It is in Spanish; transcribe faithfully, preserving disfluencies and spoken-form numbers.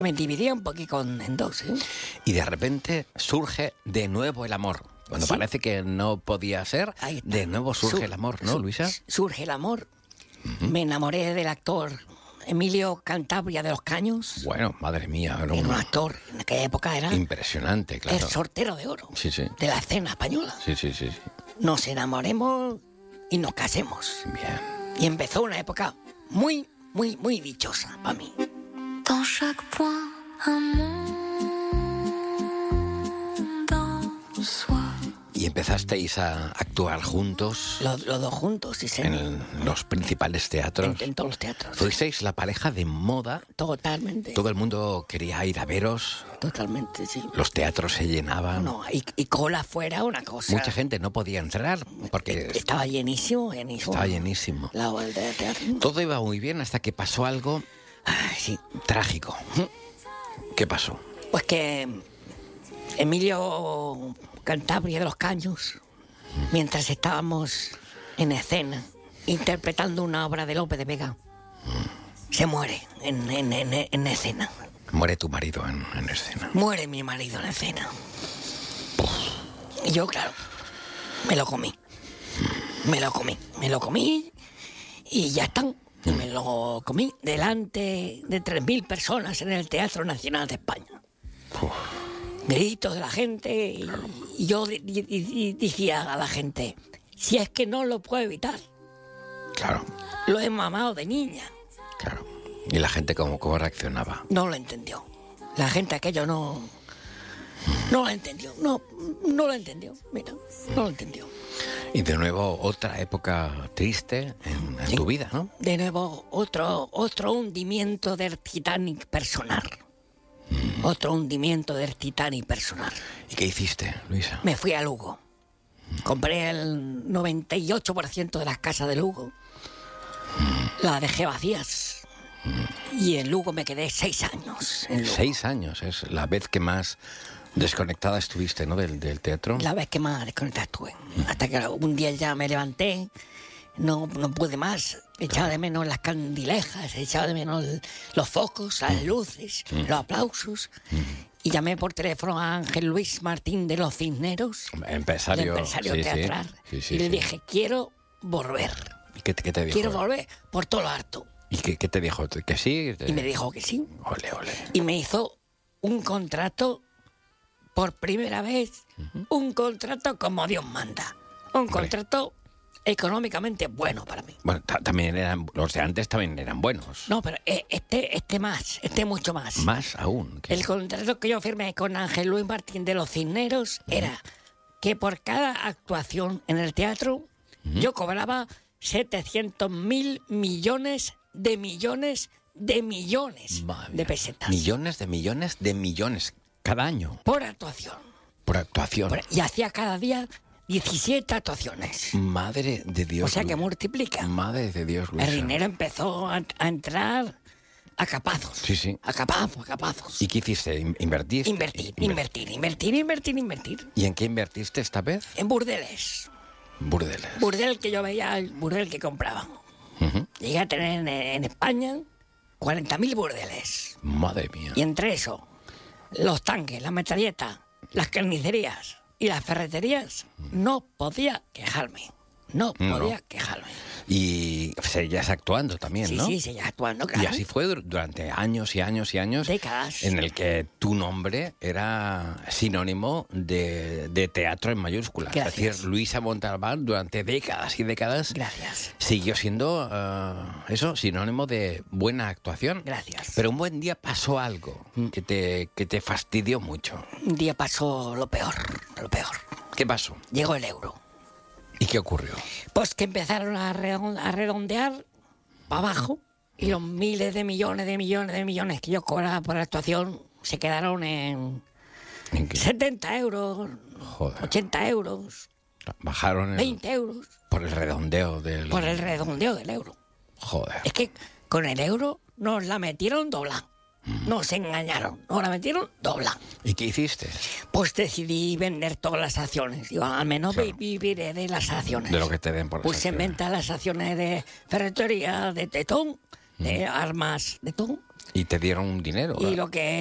Me dividía un poquito en dos, ¿eh? Y de repente surge de nuevo el amor. Cuando Sí. parece que no podía ser, Ahí está. de nuevo surge Sur- el amor, ¿no, sur- Luisa? Surge el amor. Me enamoré del actor Emilio Cantabria de los Caños. Bueno, madre mía, era Era un un actor, en aquella época era impresionante, claro. el sortero de oro Sí, sí. de la escena española. Sí, sí, sí, sí. Nos enamoremos y nos casemos. Bien. Y empezó una época muy, muy, muy dichosa para mí. Dans chaque point, un monde en soi. Y empezasteis a actuar juntos Los, los dos juntos, sí, sí. en el- los principales teatros. En, en todos los teatros. Fuisteis la pareja de moda. Totalmente. Todo el mundo quería ir a veros. Totalmente, sí. Los teatros se llenaban. No, y, y cola fuera una cosa. Mucha gente no podía entrar porque Estaba llenísimo, llenísimo. estaba llenísimo. La hora del teatro. Todo iba muy bien hasta que pasó algo Ay, sí. trágico. ¿Qué pasó? Pues que Emilio Cantabria de los Caños, mientras estábamos en escena interpretando una obra de Lope de Vega, se muere en, en, en, en escena. Muere tu marido en, en escena. Muere mi marido en escena. Y yo, claro, me lo comí. Me lo comí. Me lo comí y ya están. Y me lo comí delante de tres mil personas en el Teatro Nacional de España. Uf. Gritos de la gente y, y yo di- di- di- decía a la gente, si es que no lo puedo evitar, Claro, lo he mamado de niña. claro. ¿Y la gente cómo, cómo reaccionaba? No lo entendió. La gente aquello no... No lo entendió. No, no lo entendió. Mira, no lo entendió. Y de nuevo otra época triste en, en Sí. tu vida, ¿no? De nuevo, otro, otro hundimiento del Titanic personal. Otro hundimiento del Titanic personal. ¿Y qué hiciste, Luisa? Me fui a Lugo. Compré el noventa y ocho por ciento de las casas de Lugo. Las dejé vacías. Y en Lugo me quedé seis años. En Lugo. Seis años, es la vez que más desconectada estuviste, ¿no? Del, del teatro. La vez que más desconectada estuve. Hasta que un día ya me levanté, no, no pude más. Echaba de menos las candilejas, echaba de menos el- los focos, las luces, los aplausos. Y llamé por teléfono a Ángel Luis Martín de los Cisneros, Empresario, el empresario sí, sí. teatral. Sí, sí, y le sí. dije, quiero volver. ¿Y qué, te- qué te dijo? Quiero volver por todo lo harto. ¿Y qué, qué te dijo? ¿Que sí? Y me dijo que sí. Ole, ole. Y me hizo un contrato, por primera vez, un contrato como Dios manda. Un Hombre. contrato económicamente bueno para mí. Bueno, ta- también eran, los de antes también eran buenos. No, pero eh, este, este más, este mucho más. Más aún. que- El contrato que yo firmé con Ángel Luis Martín de los Cisneros era que por cada actuación en el teatro yo cobraba setecientos mil millones de millones de millones Madre de mía. pesetas. Millones de millones de millones cada año Por actuación. por actuación. Por- y hacía cada día diecisiete actuaciones. Madre de Dios. O sea que Luisa. multiplica. Madre de Dios, Luisa. El dinero empezó a, a entrar a capazos. Sí, sí. A capazos, a capazos. ¿Y qué hiciste? ¿In- ¿Invertiste? Invertir, Inver- invertir, invertir, invertir, invertir. ¿Y en qué invertiste esta vez? En burdeles. Burdeles. Burdel que yo veía, el burdel que compraba. Ujú. Llegué a tener en, en España cuarenta mil burdeles. Madre mía. Y entre eso, los tanques, las metralletas, las carnicerías y las ferreterías, no podía quejarme. No No. podía quejarme. Y seguías actuando también, Sí, ¿no? sí, seguía actuando, claro. Y así fue dur- durante años y años y años. Décadas. En el que tu nombre era sinónimo de, de teatro en mayúsculas. Gracias. Es decir, Luisa Montalbán durante décadas y décadas Gracias. siguió siendo eh, eso, sinónimo de buena actuación. Gracias. Pero un buen día pasó algo que te, que te fastidió mucho. Un día pasó lo peor, lo peor. ¿Qué pasó? Llegó el euro. ¿Y qué ocurrió? Pues que empezaron a redon- a redondear para abajo y los miles de millones de millones de millones que yo cobraba por actuación se quedaron en ¿En qué? setenta euros, Joder. ochenta euros, Bajaron el- veinte euros por el redondeo del... por el redondeo del euro. Joder. Es que con el euro nos la metieron dobla. Nos engañaron, nos la metieron dobla. ¿Y qué hiciste? Pues decidí vender todas las acciones. Digo, al menos Claro. vi- viviré de las acciones. De lo que te den por las Puse en acciones. venta las acciones de ferretería, de tetón, de armas, de todo. Y te dieron un dinero. Y ¿verdad? lo que